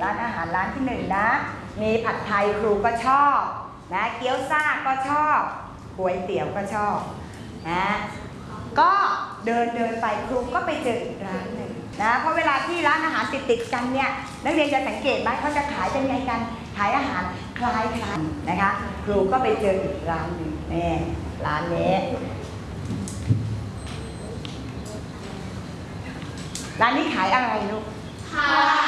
านอาหารร้านที่1นะมีผัดไทยครูก็ชอบนะเกี๊ยวซ่าก็ชอบก๋วยเตี๋ยวก็ชอบนะก็เดินไปครูก็ไปเจออีกร้านหนึ่งนะเพราะเวลาที่ร้านอาหารติดกันเนี่ยนักเรียนจะสังเกตไหมเขาจะขายเป็นไงกันขายอาหารคล้ายกันนะคะครูก็ไปเจออีกร้านหนึ่งนี่ร้านนี้ร้านนี้ขายอะไรลูกขาย